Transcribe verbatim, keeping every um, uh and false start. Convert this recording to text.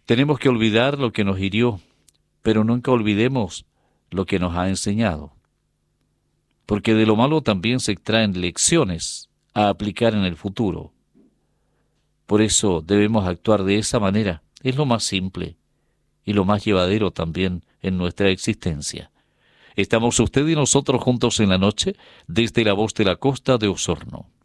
Tenemos que olvidar lo que nos hirió, pero nunca olvidemos lo que nos ha enseñado. Porque de lo malo también se extraen lecciones a aplicar en el futuro. Por eso debemos actuar de esa manera. Es lo más simple y lo más llevadero también en nuestra existencia. Estamos usted y nosotros juntos en la noche desde la voz de la costa de Osorno.